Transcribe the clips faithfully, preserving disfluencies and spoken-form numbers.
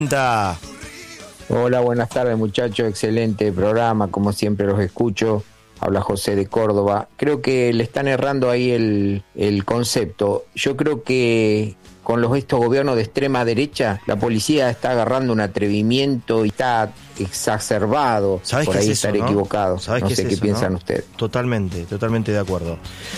Hola, buenas tardes muchachos, excelente programa, como siempre los escucho. Habla José de Córdoba. Creo que le están errando ahí el, el concepto. Yo creo que con los estos gobiernos de extrema derecha, la policía está agarrando un atrevimiento y está exacerbado. ¿Sabés Por qué ahí es eso, estaré no? equivocado. ¿Sabés no qué sé es qué eso, piensan no? ustedes. Totalmente, totalmente de acuerdo.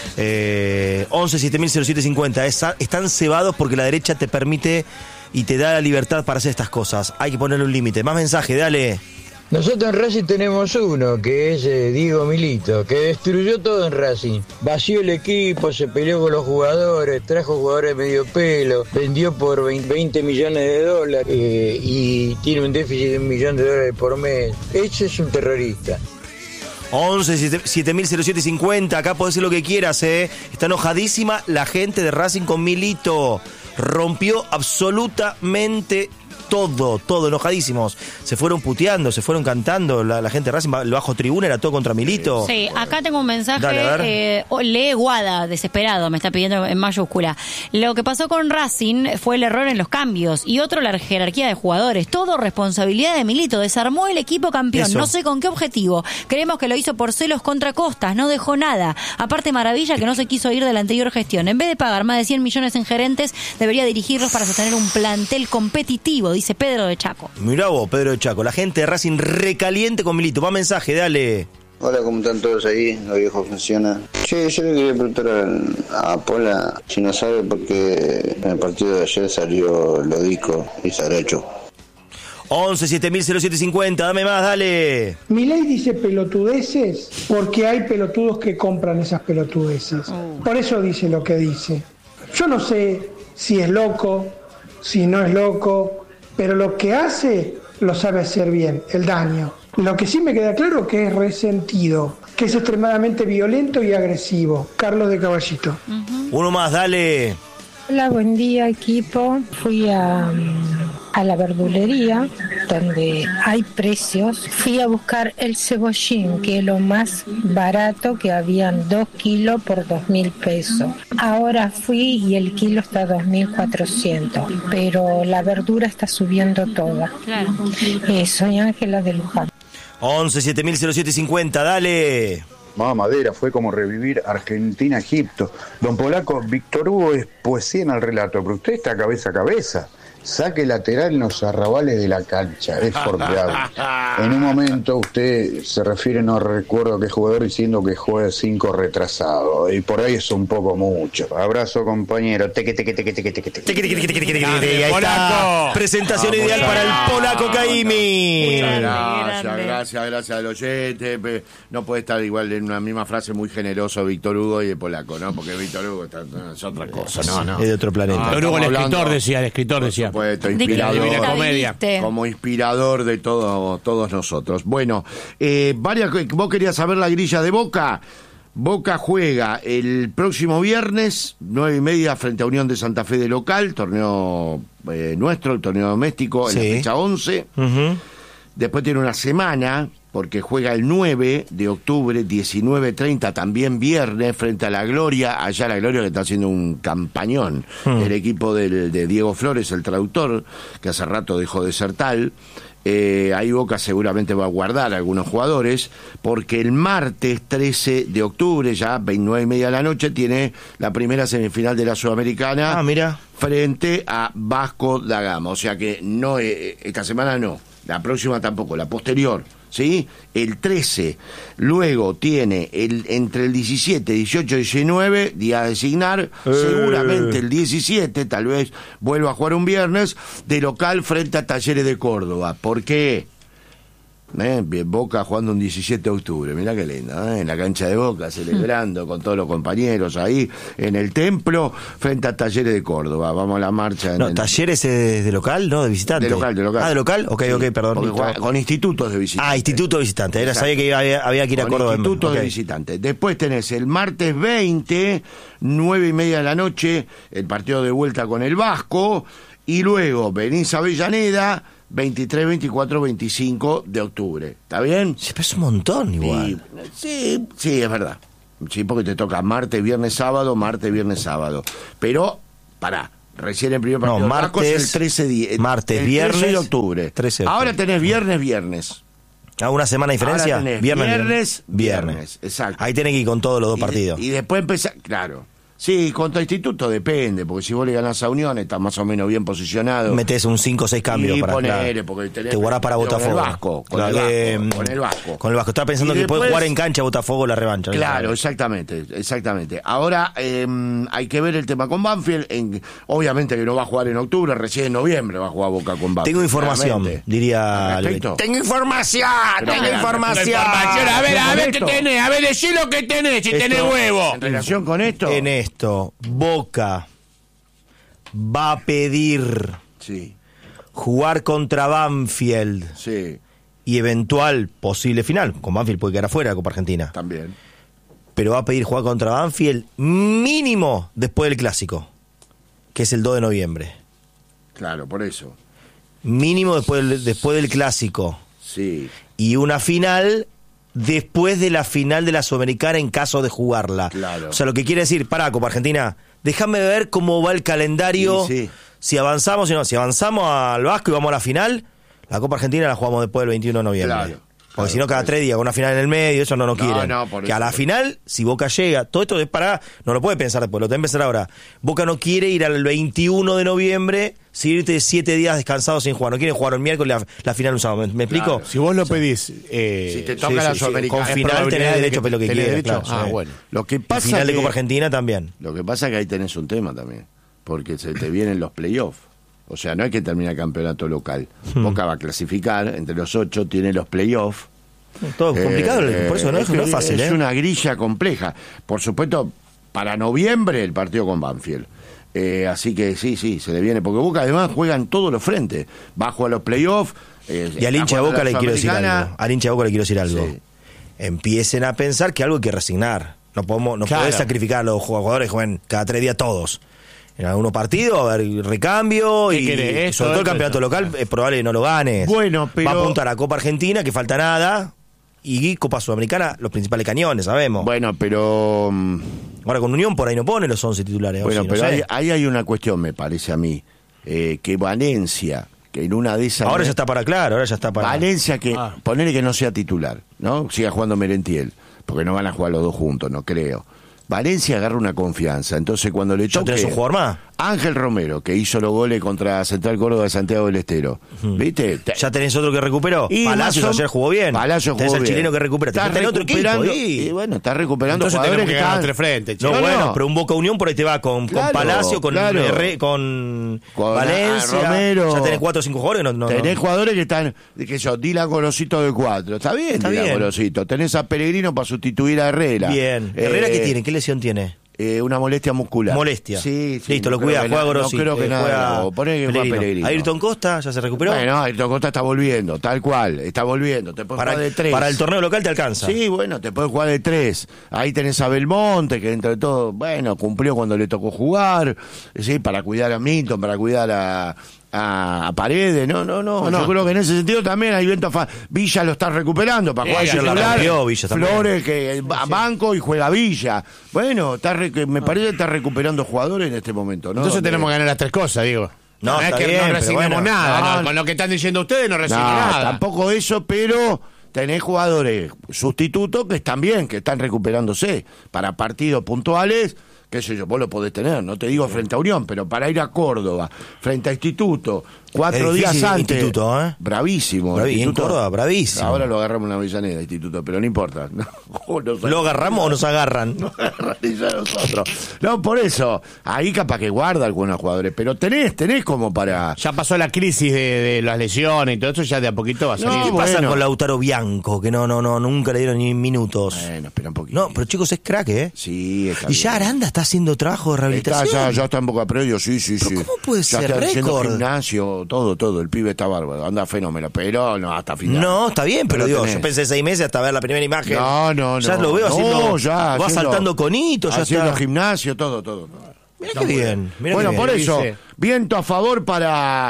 Eh, once siete mil cero siete cincuenta. Es, están cebados porque la derecha te permite y te da la libertad para hacer estas cosas. Hay que ponerle un límite. Más mensaje, dale. Nosotros en Racing tenemos uno, que es eh, Diego Milito, que destruyó todo en Racing. Vació el equipo, se peleó con los jugadores, trajo jugadores de medio pelo, vendió por veinte millones de dólares eh, y tiene un déficit de un millón de dólares por mes. Ese es un terrorista. once siete mil cero siete cincuenta. Acá podés decir lo que quieras, eh. Está enojadísima la gente de Racing con Milito. Rompió absolutamente todo, todo, enojadísimos. Se fueron puteando, se fueron cantando. La, la gente de Racing, el bajo tribuna era todo contra Milito. Sí, acá tengo un mensaje. Dale, eh, lee Guada, desesperado, me está pidiendo en mayúscula. Lo que pasó con Racing fue el error en los cambios y otro la jerarquía de jugadores. Todo responsabilidad de Milito. Desarmó el equipo campeón. Eso. No sé con qué objetivo. Creemos que lo hizo por celos contra Costas. No dejó nada. Aparte, maravilla que no se quiso ir de la anterior gestión. En vez de pagar más de cien millones en gerentes, debería dirigirlos para sostener un plantel competitivo, dice Pedro de Chaco. Mirá vos, Pedro de Chaco. La gente de Racing recaliente con Milito. Más mensaje, dale. Hola, ¿cómo están todos ahí? Los viejos funcionan. Che, yo le quería preguntar a Pola si no sabe por qué en el partido de ayer salió Lodico y Saracho. once siete mil cero siete cincuenta. Dame más, dale. Milei dice pelotudeces porque hay pelotudos que compran esas pelotudeces. Por eso dice lo que dice. Yo no sé si es loco, si no es loco, pero lo que hace lo sabe hacer bien, el daño. Lo que sí me queda claro es que es resentido, que es extremadamente violento y agresivo. Carlos de Caballito. Uh-huh. Uno más, dale. Hola, buen día equipo. Fui a, a la verdulería donde hay precios. Fui a buscar el cebollín, que es lo más barato, que habían dos kilos por dos mil pesos. Ahora fui y el kilo está a dos mil cuatrocientos, pero la verdura está subiendo toda. Claro. Eh, soy Ángela de Luján. once siete mil cero siete cincuenta, dale. Mamá Madera fue como revivir Argentina-Egipto. Don Polaco, Víctor Hugo es poesía en el relato, pero usted está cabeza a cabeza. Saque lateral en los arrabales de la cancha, es formidable. En un momento usted se refiere, no recuerdo qué jugador, diciendo que juega cinco retrasado, y por ahí es un poco mucho. Abrazo, compañero. Teque, teque, teque, teque, teque, teque. Teque, teque, teque, teque, teque, teque. Ahí está. Presentación Vamos, ideal para el polaco Caimi. Muchas Grande, gracias, grande. gracias, gracias al oyente. Pe- No puede estar igual en una misma frase muy generoso Víctor Hugo y el polaco, ¿no? Porque Víctor Hugo está, es otra cosa, no, no. Es de otro planeta. No, Víctor Hugo, el estamos escritor, hablando, decía, el escritor por decía. supuesto, ¿De qué inspirador, Divina Comedia. viste? como inspirador de todo, todos nosotros. Bueno, eh, varias, vos querías saber la grilla de Boca. Boca juega el próximo viernes, nueve y media, frente a Unión de Santa Fe de local, torneo eh, nuestro, el torneo doméstico, en Sí. la fecha once. Uh-huh. Después tiene una semana, porque juega el nueve de octubre, diecinueve treinta, también viernes, frente a la Gloria. Allá la Gloria que está haciendo un campañón. Hmm. El equipo del, de Diego Flores, el traductor, que hace rato dejó de ser tal. Eh, ahí Boca seguramente va a guardar a algunos jugadores, porque el martes trece de octubre, ya veintinueve y media de la noche, tiene la primera semifinal de la Sudamericana. Ah, mira. Frente a Vasco da Gama. O sea que no, eh, esta semana no, la próxima tampoco, la posterior, ¿sí? El trece. Luego tiene el entre el diecisiete, dieciocho y diecinueve, día a designar. Eh. Seguramente el diecisiete, tal vez vuelva a jugar un viernes, de local frente a Talleres de Córdoba. ¿Por qué? Eh, bien, Boca jugando un diecisiete de octubre, mirá qué lindo, ¿eh? En la cancha de Boca, celebrando con todos los compañeros ahí en el templo, frente a Talleres de Córdoba. Vamos a la marcha. En No, el... Talleres es de local, ¿no? De visitante. De local, de local. Ah, de local, ok, Sí, ok, perdón. porque Listo. juega con institutos de visitantes. Ah, instituto de visitante. Era, Exacto. sabía que había, había que ir a Con Córdoba. institutos Ok. de visitantes. Después tenés el martes veinte, nueve y media de la noche, el partido de vuelta con el Vasco, y luego venís a Avellaneda, veintitrés, veinticuatro, veinticinco de octubre. ¿Está bien? Sí, pero es un montón igual. Y- sí, sí, es verdad. Sí, porque te toca martes, viernes, sábado, martes, viernes, sábado. Pero, pará, Recién el primer partido. No, del Vasco es martes, el trece de, martes, el viernes, trece de octubre. trece de octubre. Ahora tenés viernes, viernes. ¿A una semana de diferencia? Ahora tenés Viernes, viernes, viernes, viernes, exacto. Ahí tenés que ir con todos los dos Y de- partidos. Y después empezar, claro. Sí, contra Instituto depende, porque si vos le ganás a Unión, estás más o menos bien posicionado. Metés un cinco o seis cambios y para ponele, claro. porque tenés Te guardás para con el Botafogo. Vasco, con, Claro, el que, Vasco con el Vasco. Con el Vasco. Estaba pensando Y que puede después- jugar en cancha Botafogo la revancha. Claro, exactamente, exactamente. Ahora eh, hay que ver el tema con Banfield. En, obviamente que no va a jugar en octubre, recién en noviembre va a jugar Boca con Banfield. Tengo información, claramente. diría ¿Al respecto? Tengo información, Pero, tengo pero, información. información, A ver, a ver qué Esto. tenés, a ver, decí lo que tenés, si Esto- tenés huevo. En relación con esto. En esto, Boca va a pedir Sí, jugar contra Banfield sí, y eventual posible final. Con Banfield puede quedar afuera de la Copa Argentina. también. Pero va a pedir jugar contra Banfield mínimo después del Clásico, que es el dos de noviembre. Claro, por eso. Mínimo después del, después del Clásico. Sí. Y una final después de la final de la Sudamericana en caso de jugarla. Claro. O sea, lo que quiere decir, pará, Copa Argentina, déjame ver cómo va el calendario, Sí, sí. si avanzamos o no. Si avanzamos al Vasco y vamos a la final, la Copa Argentina la jugamos después del veintiuno de noviembre. Claro. Porque Claro, si no, cada por tres días con una final en el medio, eso no nos No, quieren. no, por que a eso. la final, si Boca llega, todo esto es para, no lo puede pensar después, lo tenés que pensar ahora. Boca no quiere ir al veintiuno de noviembre, sin irte siete días descansados sin jugar. No quiere jugar el miércoles la, la final un sábado. ¿Me, me explico? Claro. Si vos lo pedís, eh, Si te Sí, toca la sí, sí. Sudamericana. Con es final probabilidad tenés de derecho que a lo que tenés quieras, derecho. claro, ah, sí. bueno. Lo que Y pasa final de que- Copa Argentina también. Lo que pasa es que ahí tenés un tema también, porque se te vienen los playoffs. O sea, no hay que terminar el campeonato local. Hmm. Boca va a clasificar, entre los ocho tiene los playoffs. Todo es complicado, Eh, por eso no es, no es fácil, es ¿eh? una grilla compleja. Por supuesto, para noviembre el partido con Banfield. Eh, así que sí, sí, se le viene. Porque Boca además juega en todos los frentes. Va a jugar los playoffs. Eh, Y al está hincha de jugando Boca la le quiero decir Sudamericana. algo. Al hincha de Boca le quiero decir algo. Sí. Empiecen a pensar que algo hay que resignar. No podemos, no Claro. podés sacrificar a los jugadores que juegan cada tres días todos. En algunos partidos, a ver, recambio ¿Qué y querés? sobre todo el Eso, campeonato eso. local es probable que no lo ganes. Bueno, pero- Va a apuntar a Copa Argentina, que falta nada, y Copa Sudamericana, los principales cañones, sabemos. Bueno, pero. mm, Ahora con Unión por ahí no pone los once titulares. o Bueno, sí, no pero sé. ahí, ahí hay una cuestión, me parece a mí. eh, que Valencia, que en una de esas. Ahora ya está para claro, ahora ya está para... Valencia, que Ah. ponele que no sea titular, ¿no? Siga jugando Merentiel, porque no van a jugar los dos juntos, no creo. Valencia agarra una confianza, entonces cuando le ¿Ya toque... tenés un jugador más? Ángel Romero, que hizo los goles contra Central Córdoba de Santiago del Estero. ¿Viste? Te- ¿Ya tenés otro que recuperó? Y Palacios más o- ayer jugó bien. Palacios Tenés jugó al bien. chileno que recupera. Está Tenés otro equipo recuperando- ahí. Y bueno, está recuperando Entonces jugadores tenemos que que ganar están- tres frentes, No, chicos. No, bueno, no. pero un Boca Unión por ahí te va con, Claro, con Palacio, con, claro. R- con, Con, Valencia. ah, Romero. Ya tenés cuatro o cinco jugadores que no, no, Tenés no. jugadores que están, que son Dylan Gorosito de cuatro. Está bien, Está Dylan bien. Gorosito. Tenés a Peregrino para sustituir a Herrera. Bien. ¿Herrera Eh, qué tiene? ¿Qué lesión tiene? Eh, una molestia muscular. Molestia. Sí, sí. Listo, no lo creo cuida, que juega nada- Gorosito. No creo que eh, nada. juega no, poné que juega Pellegrino. Peregrino. Ayrton Costa, ¿ya se recuperó? Bueno, Ayrton Costa está volviendo, tal cual. Está volviendo. Te puedes para, jugar de tres. para el torneo local te alcanza. Sí, bueno, te puedes jugar de tres. Ahí tenés a Belmonte, que entre todo, bueno, cumplió cuando le tocó jugar. Sí, para cuidar a Milton, para cuidar a, a, a Paredes. No, no, no, No, no. Yo creo que en ese sentido también hay viento. fa- Villa lo está recuperando para Sí, jugar ayer la titular. rompió Villa también. Flores, que va a banco y juega Villa. Bueno, está re- que me parece que está recuperando jugadores en este momento, ¿no? Entonces Donde- tenemos que ganar las tres cosas, digo. No, es está que bien, no pero resignemos bueno. nada. No, no, con lo que están diciendo ustedes no No, resigne nada. tampoco eso, pero tenés jugadores sustitutos que están bien, que están recuperándose para partidos puntuales, qué sé yo, vos lo podés tener, no te digo frente a Unión, pero para ir a Córdoba, frente a Instituto, cuatro Es días difícil antes. Instituto, ¿eh? Bravísimo. Bravi- en Instituto. Córdoba, bravísimo. Ahora lo agarramos en la Avellaneda, Instituto, pero no importa. No, nos- ¿Lo agarramos o nos agarran? no agarran ni a nosotros. No, por eso, ahí capaz que guarda algunos jugadores, pero tenés, tenés como para... Ya pasó la crisis de, de las lesiones y todo eso, ya de a poquito va a salir. ¿Qué No, pasa bueno. con Lautaro Bianco? Que no, no, no, nunca le dieron ni minutos. Bueno, espera un poquito. No, pero chicos, es crack, ¿eh? Sí, está Y ya bien. Aranda está haciendo trabajo de Está, rehabilitación. ya, ya está en Boca Predio, sí, sí, Pero sí. ¿cómo puede ya ser? está haciendo Récord. gimnasio, todo, todo. El pibe está bárbaro, anda fenómeno, pero no hasta final. No, está bien, pero, digo, tenés. yo pensé seis meses hasta ver la primera imagen. No, no, no. Ya lo veo No, haciendo. ya, va haciendo- saltando con hito, ya haciendo está. gimnasio, todo, todo. Mirá qué bien. mirá Bueno, qué por bien. eso, dice. viento a favor para,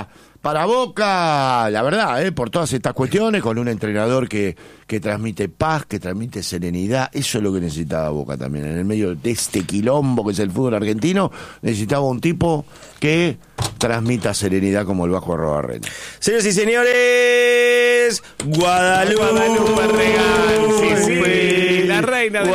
para Boca, la verdad, eh, por todas estas cuestiones, con un entrenador que, que transmite paz, que transmite serenidad, eso es lo que necesitaba Boca también. En el medio de este quilombo que es el fútbol argentino, necesitaba un tipo que transmita serenidad como el Vasco Arrobarrena. Señores y señores, Guadalupe, Guadalupe Regal, sí, sí, la reina de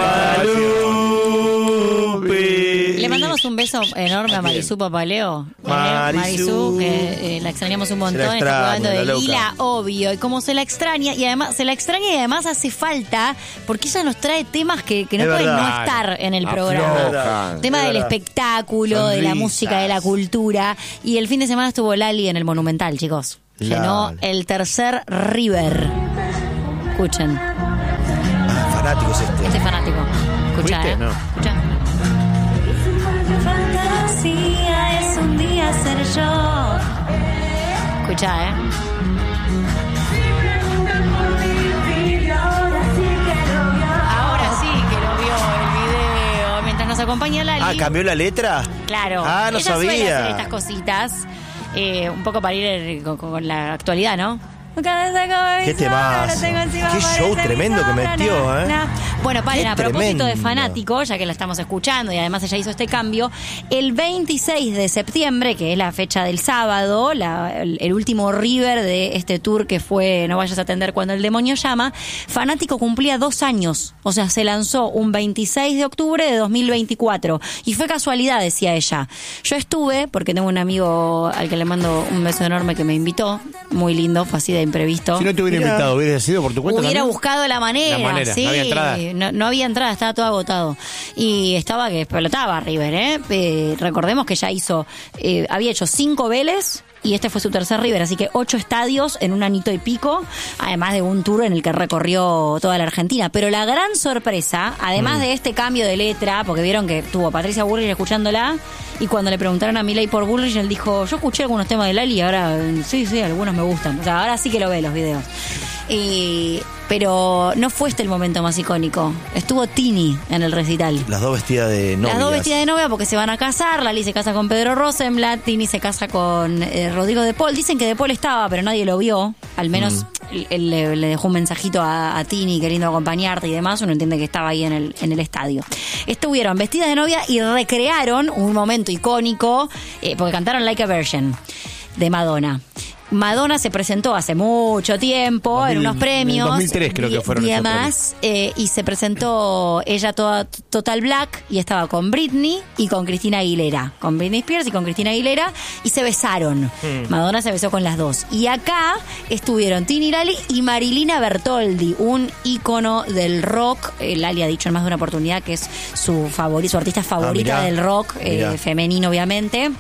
Guadalupe. Le mandamos un beso enorme a Marisú Papaleo. Marisú. Marisú, que eh, la extrañamos un montón. Se la Está jugando extraña, de la loca. Lila, obvio. Y como se la extraña, y además se la extraña y además hace falta, porque ella nos trae temas que, que no Es pueden verdad. no estar en el Aflojan. programa. Tema Es del verdad. espectáculo, de la Sonrisas. música, de la cultura. Y el fin de semana estuvo Lali en el Monumental, chicos. Llenó Lali. el tercer River. Escuchen. Ah, fanático es este. Este fanático. Escucha, ¿Fuiste? ¿eh? No. Escucha. Fantasía es un día ser yo. Escucha, ¿eh? Ahora sí que lo vio el video. Mientras nos acompaña Lali. Ah, ¿cambió la letra? Claro. Ah, no Ella suele sabía. hacer estas cositas. eh, un poco para ir eh, con, con la actualidad, ¿no? Qué temazo. Qué show tremendo que metió, ¿eh? Bueno, paren, Qué a propósito de tremendo. fanático, ya que la estamos escuchando y además ella hizo este cambio, el veintiséis de septiembre, que es la fecha del sábado, la- el, el último River de este tour que fue No vayas a atender cuando el demonio llama, Fanático cumplía dos años, o sea, se lanzó un veintiséis de octubre de dos mil veinticuatro y fue casualidad, decía ella. Yo estuve, porque tengo un amigo al que le mando un beso enorme que me invitó, muy lindo, fue así de imprevisto. Si no te hubiera Mira. invitado, hubiera sido por tu cuenta Hubiera también. buscado la manera, La manera, sí. no había entrada. No, no había entrada, estaba todo agotado. Y estaba que explotaba River, ¿eh? Eh, recordemos que ya hizo, eh, había hecho cinco Vélez y este fue su tercer River, así que ocho estadios en un anito y pico, además de un tour en el que recorrió toda la Argentina. Pero la gran sorpresa, además de este cambio de letra, porque vieron que tuvo Patricia Bullrich escuchándola, y cuando le preguntaron a Milei por Bullrich, él dijo, yo escuché algunos temas de Lali y ahora, eh, sí, sí, algunos me gustan. O sea, ahora sí que lo ve los videos. Y, pero no fue este el momento más icónico. Estuvo Tini en el recital. Las dos vestidas de novias. Las dos vestidas de novia porque se van a casar. Lali se casa con Pedro Rosenblatt, Tini se casa con eh, Rodrigo de Paul. Dicen que de Paul estaba, pero nadie lo vio. Al menos él, él le, le dejó un mensajito a, a Tini queriendo acompañarte y demás. Uno entiende que estaba ahí en el, en el estadio. Estuvieron vestidas de novia y recrearon un momento icónico eh, porque cantaron Like a Virgin de Madonna. Madonna se presentó hace mucho tiempo dos mil, en unos premios. en dos mil tres creo que fueron y esos demás, eh, y se presentó ella toda Total Black y estaba con Britney y con Cristina Aguilera. Con Britney Spears y con Cristina Aguilera y se besaron. Mm. Madonna se besó con las dos. Y acá estuvieron Tini Lali y Marilina Bertoldi, un ícono del rock. Eh, Lali ha dicho en más de una oportunidad que es su favorito, su artista favorita mirá, del rock, eh, mirá. femenino obviamente.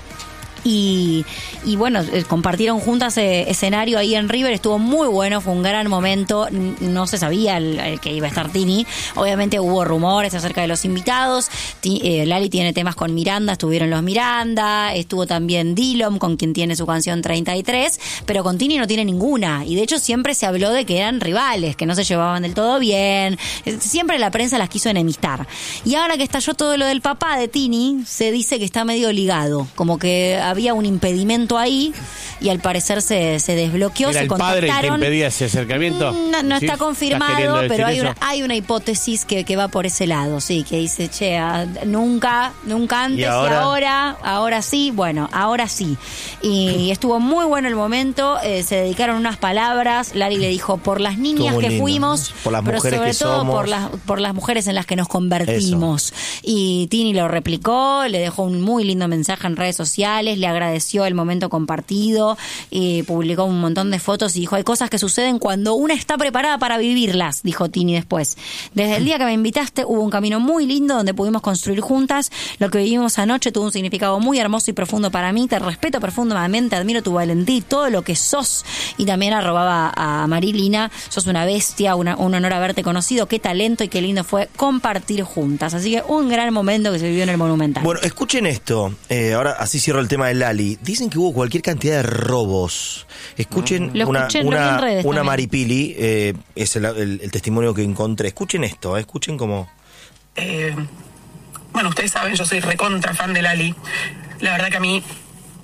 Y, y bueno, eh, compartieron juntas eh, escenario ahí en River, estuvo muy bueno, fue un gran momento, N- no se sabía el, el que iba a estar Tini, obviamente hubo rumores acerca de los invitados. Ti- eh, Lali tiene temas con Miranda, estuvieron los Miranda, estuvo también Dillom con quien tiene su canción treinta y tres, pero con Tini no tiene ninguna, y de hecho siempre se habló de que eran rivales, que no se llevaban del todo bien, eh, siempre la prensa las quiso enemistar. Y ahora que estalló todo lo del papá de Tini, se dice que está medio ligado, como que había un impedimento ahí y al parecer se, se desbloqueó, ¿Era se el padre el que contactaron. impedía ese acercamiento? No, no ¿Sí? está ¿Estás confirmado, queriendo decir pero hay eso? una, hay una hipótesis que, que va por ese lado, sí, que dice, che, ah, nunca, nunca antes ¿Y y ahora? ahora, ahora, sí, bueno, ahora sí. Y estuvo muy bueno el momento, eh, se dedicaron unas palabras, Lali le dijo, por las niñas Estuvo que lindo. fuimos, Por las pero mujeres sobre que todo somos. por las, por las mujeres en las que nos convertimos. Y Tini lo replicó, le dejó un muy lindo mensaje en redes sociales, le agradeció el momento compartido, y publicó un montón de fotos y dijo, hay cosas que suceden cuando una está preparada para vivirlas, dijo Tini después. Desde el día que me invitaste hubo un camino muy lindo donde pudimos construir juntas. Lo que vivimos anoche tuvo un significado muy hermoso y profundo para mí. Te respeto profundamente, admiro tu valentía y todo lo que sos. Y también arrobaba a Marilina, sos una bestia, una, un honor haberte conocido, qué talento y qué lindo fue compartir juntas. Así que un gran momento que se vivió en el Monumental. Bueno, escuchen esto. Eh, ahora así cierro el tema de Lali. Dicen que hubo cualquier cantidad de robos. Escuchen Lo una, escuché, lo vi en una, redes una también. Maripili, eh, es el, el- el testimonio que encontré. Escuchen esto, eh, escuchen como... Eh, bueno, ustedes saben, yo soy recontra fan de Lali. La verdad que a mí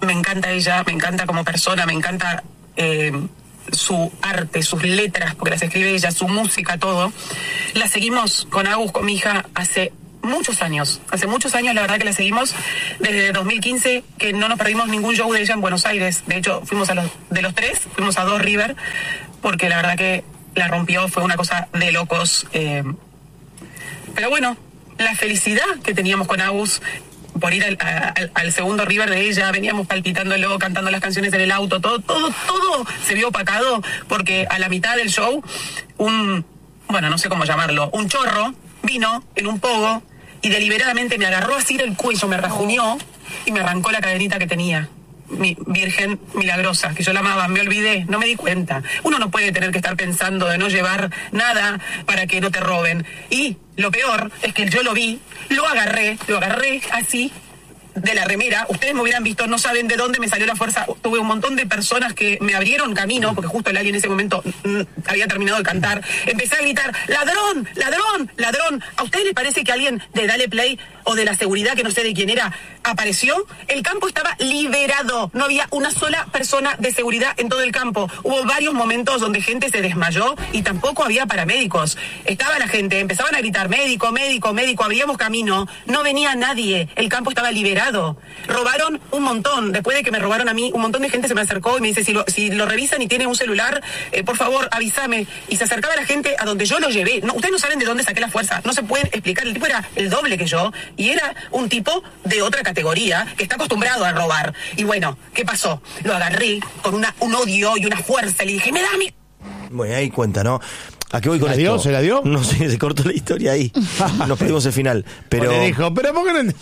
me encanta ella, me encanta como persona, me encanta eh, su arte, sus letras, porque las escribe ella, su música, todo. La seguimos con Agus, con mi hija, hace muchos años. Hace muchos años, la verdad que la seguimos desde dos mil quince, que no nos perdimos ningún show de ella en Buenos Aires. De hecho, fuimos a los, de los tres, fuimos a dos River, porque la verdad que la rompió, fue una cosa de locos. Eh, pero bueno, la felicidad que teníamos con Agus por ir al, al, al segundo River de ella, veníamos palpitándolo, cantando las canciones en el auto, todo, todo, todo se vio opacado, porque a la mitad del show, un, bueno, no sé cómo llamarlo, un chorro vino en un pogo y deliberadamente me agarró así del cuello, me rajuñó y me arrancó la cadenita que tenía. Mi virgen milagrosa, que yo la amaba, me olvidé, no me di cuenta. Uno no puede tener que estar pensando de no llevar nada para que no te roben. Y lo peor es que yo lo vi, lo agarré, lo agarré así de la remera. Ustedes me hubieran visto, no saben de dónde me salió la fuerza. Tuve un montón de personas que me abrieron camino, porque justo el Ali en ese momento mm, había terminado de cantar. Empecé a gritar, ladrón, ladrón, ladrón. ¿A ustedes les parece que alguien de Dale Play o de la seguridad, que no sé de quién era, apareció? El campo estaba liberado, no había una sola persona de seguridad en todo el campo. Hubo varios momentos donde gente se desmayó y tampoco había paramédicos. Estaba la gente, empezaban a gritar, médico, médico, médico, abríamos camino, no venía nadie, el campo estaba liberado. Robaron un montón. Después de que me robaron a mí, un montón de gente se me acercó y me dice, si lo, si lo revisan y tiene un celular, eh, por favor, avísame. Y se acercaba la gente a donde yo lo llevé. No, ustedes no saben de dónde saqué la fuerza, no se pueden explicar. El tipo era el doble que yo y era un tipo de otra categoría que está acostumbrado a robar. Y bueno, ¿qué pasó? Lo agarré con una, un odio y una fuerza y le dije, me da mi... Bueno, ahí cuenta, ¿no? ¿A qué voy con ¿Se la esto? dio? ¿Se la dio? No sé, se cortó la historia ahí. Nos perdimos el final. Pero le dijo, pero ¿por qué no?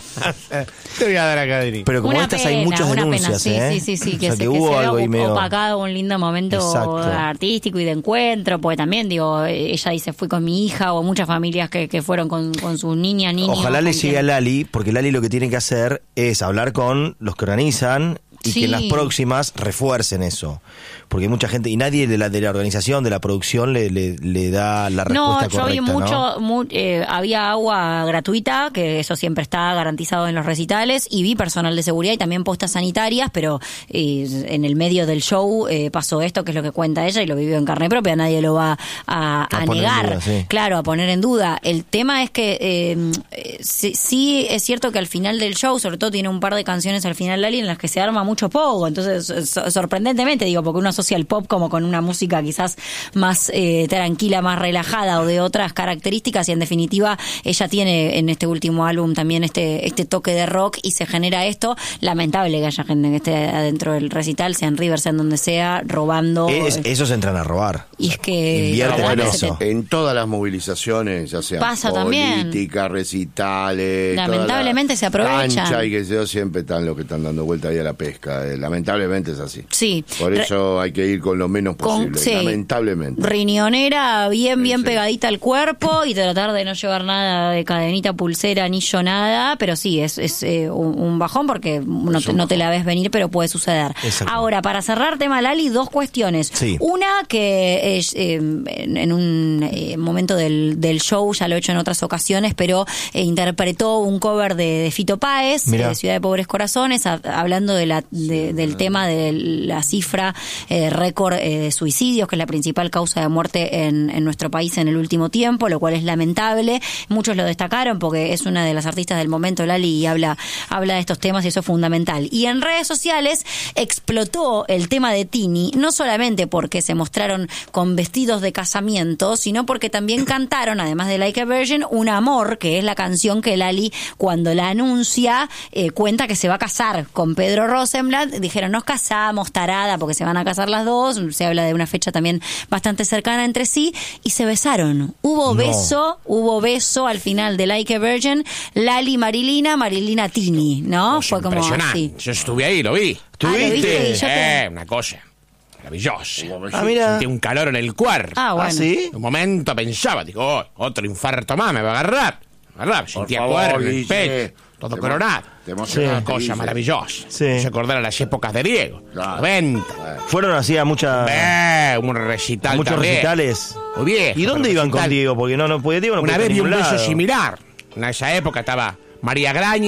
Te voy a dar acá, Dini. Pero como Una estas pena, hay muchas una denuncias, pena. ¿eh? Sí, sí, sí, sí, que, o sea, se, que que hubo se algo vea ahí medio... opacado un lindo momento Exacto. artístico y de encuentro, porque también, digo, ella dice, fui con mi hija, o muchas familias que, que fueron con, con sus niñas, niños. Ojalá le con llegue quien- a Lali, porque Lali lo que tiene que hacer es hablar con los que organizan y Sí. que en las próximas refuercen eso. Porque hay mucha gente, y nadie de la, de la organización, de la producción, le, le, le da la No, respuesta yo vi correcta, mucho, ¿no? mu- eh, había agua gratuita, que eso siempre está garantizado en los recitales, y vi personal de seguridad y también postas sanitarias, pero eh, en el medio del show eh, pasó esto, que es lo que cuenta ella, y lo vivió en carne propia, nadie lo va a, a A poner en negar, duda, sí. claro, a poner en duda. El tema es que eh, eh, sí, sí es cierto que al final del show, sobre todo tiene un par de canciones al final Lali en las que se arma mucho pogo, entonces so- sorprendentemente, digo, porque uno asocia el pop como con una música quizás más eh, tranquila, más relajada o de otras características, y en definitiva ella tiene en este último álbum también este este toque de rock y se genera esto. Lamentable que haya gente que esté adentro del recital, sea en River, sea en donde sea, robando. Es- esos entran a robar. Y es que Invierten la verdad en que se eso. te- En todas las movilizaciones, ya sea Pasa también. política, recitales, Lamentablemente toda la se aprovechan. cancha y que yo siempre están los que están dando vuelta ahí a la pesca. Eh, lamentablemente es así. Sí. Por Re- eso hay que ir con lo menos Con- posible. sí. Lamentablemente. riñonera bien, bien Sí. pegadita al cuerpo y tratar de no llevar nada de cadenita, pulsera, anillo, nada, pero sí, es, es eh, un, un bajón porque no te, no te la ves venir, pero puede suceder. Exacto. Ahora, para cerrar tema Lali, dos cuestiones. Sí. Una que es, eh, en, en un eh, momento del, del show, ya lo he hecho en otras ocasiones, pero eh, interpretó un cover de, de Fito Páez, Mirá. de Ciudad de Pobres Corazones, a- hablando de la, de- del tema de la cifra eh, récord eh, de suicidios, que es la principal causa de muerte en, en nuestro país en el último tiempo, lo cual es lamentable. Muchos lo destacaron porque es una de las artistas del momento, Lali, y habla, habla de estos temas y eso es fundamental. Y en redes sociales explotó el tema de Tini, no solamente porque se mostraron con vestidos de casamiento, sino porque también cantaron, además de Like a Virgin, Un Amor, que es la canción que Lali, cuando la anuncia, eh, cuenta que se va a casar con Pedro Rosenblatt. Dijeron, nos casamos, tarada, porque se van a casar las dos. Se habla de una fecha también bastante cercana entre sí. Y se besaron. Hubo No. beso, hubo beso al final de Like a Virgin. Lali Marilina, Marilina Tini, ¿no? Fue como Impresionante. así. Yo estuve ahí, lo vi. Ah, ¿lo viste? Y yo te- Eh, una cosa maravillosa. Ah, mira. Sentí un calor en el cuerpo. Ah, bueno. ¿Ah, sí? En un momento pensaba, digo, oh, otro infarto más me va a agarrar. Me agarraba, sentía favor, cuerpo en el Guille. pecho, todo Te coronado. Te emocionaste, Una cosa Guille. maravillosa. Sí. Me hizo acordar a las épocas de Diego. Claro. noventa. Fueron así a muchas... Eh, un recital a muchos también. recitales. Muy viejo, ¿Y dónde pero iban con recital. Diego? Porque no, no podía Diego, no Una podía vez vi ir a un ningún beso lado. similar. En esa época estaba María Graña,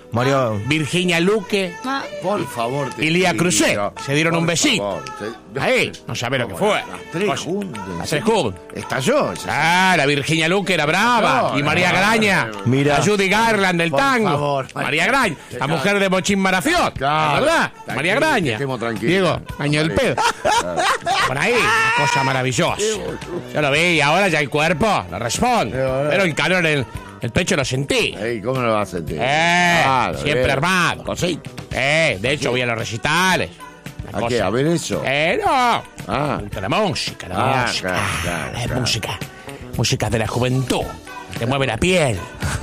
Mario. Virginia Luque Ah, Por favor. te y Lía pido. Cruzet. Se dieron Por un besito. favor, te- Ahí, no sabés lo que ¿Cómo? fue. Las tres Cosa. juntas. Las tres juntas. Estalló. esa- Ah, la Virginia Luque era brava. No, y María no, Graña. no, no. Mira. La Judy Garland del Por tango. favor. María Graña. La mujer de Bochín Marafiot. Claro. ¿Verdad? Tranquilo, María que Graña. estemos tranquilos. Diego, año del pedo. Claro. Por ahí, una cosa maravillosa. Yo lo vi y ahora ya el cuerpo lo responde. Pero el calor en el pecho lo sentí. Ey, ¿cómo no lo vas a sentir? Eh, Claro, siempre eh. armado. Cosita. Eh, de hecho voy a los recitales. Una ¿A cosa- qué? ¿A ver eso? Eh, no. Ah. Me gusta la música, la Ah, música. claro, Ah, claro, la claro. música. Música de la juventud. Te mueve la piel.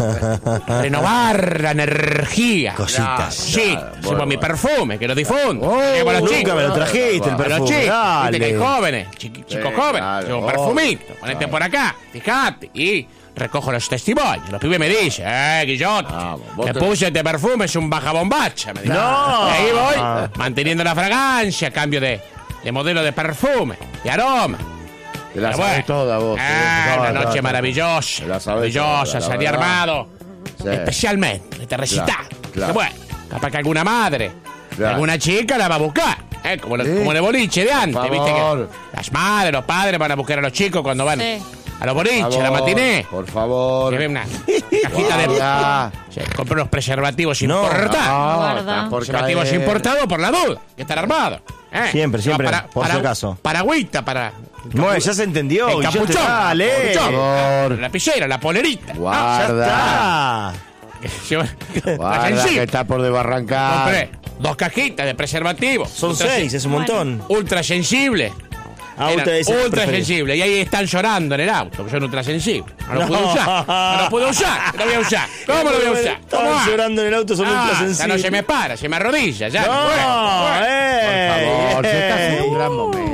Renovar la energía. Cositas. Sí, Claro, llevo bueno, mi bueno. perfume, que lo difundo. Oh, Llevo a los nunca chicos. me lo trajiste, el A los perfume. chicos, Dale. viste que hay jóvenes, chiqui- chicos Sí, jóvenes. claro. Llevo Oh, perfumito. Ponete claro. por acá, fíjate. Y recojo los testimonios. Los pibes me dicen, eh, Guillote, Vamos, vos que te- puse este perfume, es un baja bombacha. Me dicen. No. Y ahí voy, manteniendo la fragancia, cambio de, de modelo de perfume, de aroma. Te la Pero sabes bueno. toda vos. Ah, eh. una Toda, noche toda. maravillosa. Te la sabes Maravillosa, toda, la salí verdad. armado. Sí. Especialmente, de recital. Claro, claro. Que bueno, capaz que alguna madre, Claro. alguna chica la va a buscar. ¿eh? Como, lo- Sí. como en el boliche de antes, Por viste favor. que las madres, los padres van a buscar a los chicos cuando van Sí. a los boliches, Por a la favor, matiné. Por favor. Que ven una cajita de. Guarda. Sí, compré unos preservativos No. importados. Ah, Guarda. está por Preservativos caer. importados por la duda, que están armados. ¿eh? Siempre, siempre, No, por si acaso. Paragüita para. Bueno, ya se entendió. El Guillote, capuchón. dale. Capuchón. favor. La pillera, la polerita. Ya Guarda. está. Lleva- Guarda Sencillo. que está por desbarrancar. Compré dos cajitas de preservativos. Son Ultra- seis, es un montón. Ultra sensible. Ah, Eran ultra- ese es el ultra preferido. sensible. Y ahí están llorando en el auto, que son ultra sensibles. No lo No. pude usar. No lo pude usar. No lo voy a usar. ¿Cómo lo voy a usar? ¿Cómo Estaban hago? llorando en el auto, son Ah, ultra ya sensibles. no se me para, se me arrodilla. Ya. No, Bueno, bueno. eh. Por favor, se está haciendo ey. un gran momento.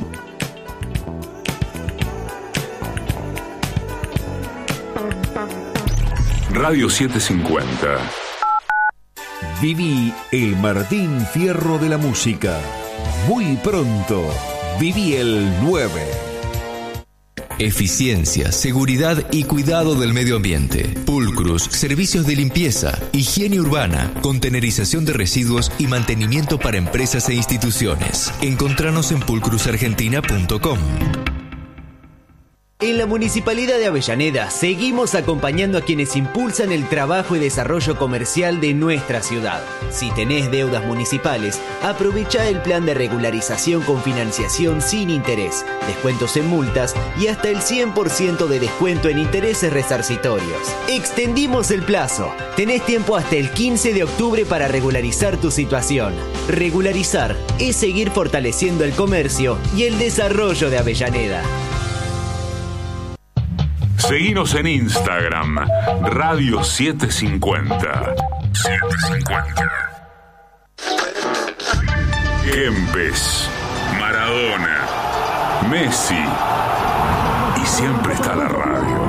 Radio setecientos cincuenta. Viví el Martín Fierro de la música. Muy pronto, viví el nueve. Eficiencia, seguridad y cuidado del medio ambiente. Pulcrus, servicios de limpieza, higiene urbana, contenerización de residuos y mantenimiento para empresas e instituciones. Encontranos en pulcrus argentina punto com. En la Municipalidad de Avellaneda seguimos acompañando a quienes impulsan el trabajo y desarrollo comercial de nuestra ciudad. Si tenés deudas municipales, aprovecha el plan de regularización con financiación sin interés, descuentos en multas y hasta el cien por ciento de descuento en intereses resarcitorios. Extendimos el plazo. Tenés tiempo hasta el quince de octubre para regularizar tu situación. Regularizar es seguir fortaleciendo el comercio y el desarrollo de Avellaneda. Seguinos en Instagram, Radio setecientos cincuenta. setecientos cincuenta. Kempes, Maradona, Messi. Y siempre está la radio.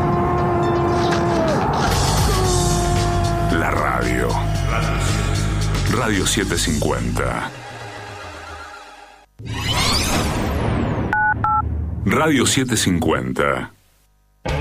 La radio. Radio setecientos cincuenta. Radio setecientos cincuenta.